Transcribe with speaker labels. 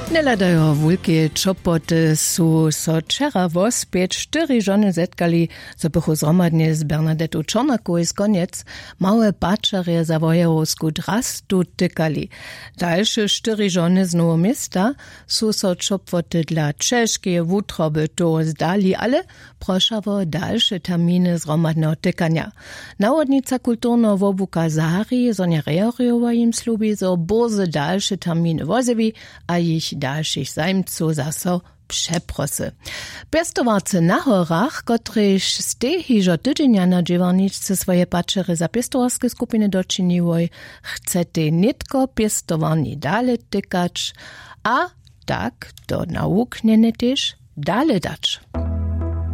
Speaker 1: Neladajo wulkie čopoty su so čera vospět 4 žony zetkali, so bychu zromadnie z Bernadettu Čornakovej z koniec małe pačarje za wojerowsku drastu tykali. Dalsze 4 žony z Nowo Miasta su so čopoty dla Češkie wutroby to zdali, ale proszawo dalsze terminy zromadnego tykania. Nawodnica kulturno wobuka Zahari Sonja Reoriowa im slubi, so boze dalsze terminy wozewi, a ich dalszych zajmców zaso przeprosy. Piestowarcy na horach, kotryż z tej hiżo tydzienia na dziewarniczce swoje pačery za piestowarskie skupiny doczyniły, chcete nitko piestowarni dale tykać, a tak do nauk nie też dale dać.